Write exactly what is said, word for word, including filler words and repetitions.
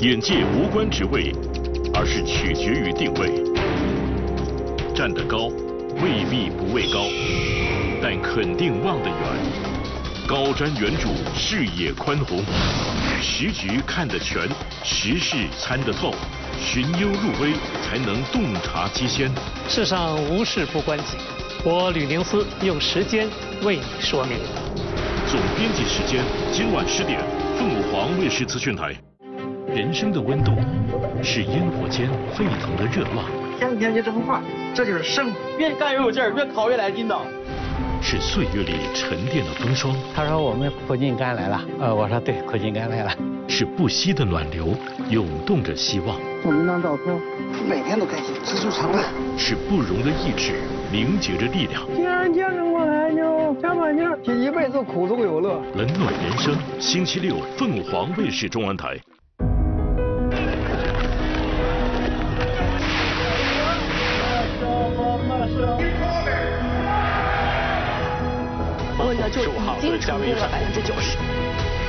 眼界无关职位，而是取决于定位。站得高，未必不畏高，但肯定望得远。高瞻远瞩，视野宽宏，时局看得全，时事参得透，寻幽入微，才能洞察机先。 世上无事不关己，我吕宁思用时间为你说明。 总编辑时间，今晚十点，凤凰卫视资讯台。人生的温度，是烟火间沸腾的热浪。 天天就这么画，这就是生活。越干越有劲儿，越烤越来劲道。 是岁月里沉淀的风霜。 他说我们苦尽甘来了，呃，我说对，苦尽甘来了。 是不息的暖流，涌动着希望。 我们当照片，每天都开心，知足常乐。 是不容的意志，凝结着力量。 既然坚持过来，就加把劲儿，这一辈子苦中有乐。 冷暖人生，星期六凤凰卫视中文台。 温的就已经超过了百分之九十。